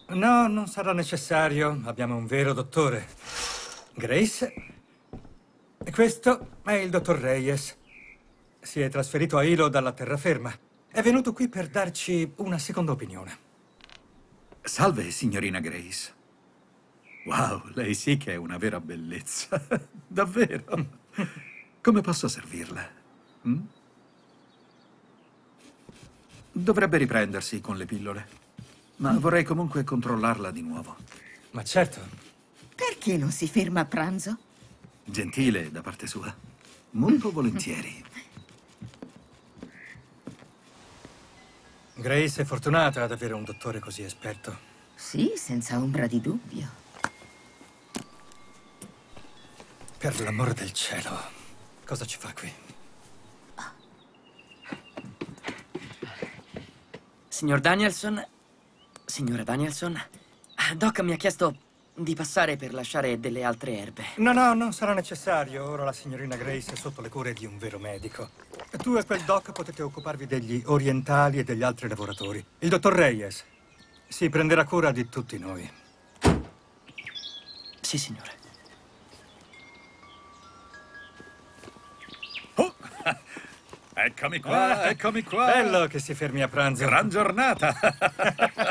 No, non sarà necessario. Abbiamo un vero dottore. Grace. E questo è il dottor Reyes. Si è trasferito a Hilo dalla terraferma. È venuto qui per darci una seconda opinione. Salve, signorina Grace. Wow, lei sì che è una vera bellezza. Davvero. Come posso servirla? Mm? Dovrebbe riprendersi con le pillole. Ma vorrei comunque controllarla di nuovo. Ma certo. Perché non si ferma a pranzo? Gentile da parte sua. Molto volentieri. Grace è fortunata ad avere un dottore così esperto. Sì, senza ombra di dubbio. Per l'amor del cielo, cosa ci fa qui? Signor Danielson? Signora Danielson? Doc mi ha chiesto di passare per lasciare delle altre erbe. No, no, non sarà necessario. Ora la signorina Grace è sotto le cure di un vero medico. Tu e quel doc potete occuparvi degli orientali e degli altri lavoratori. Il dottor Reyes si prenderà cura di tutti noi. Sì, signore. Oh, eccomi qua, eccomi qua. Bello che si fermi a pranzo. Gran giornata.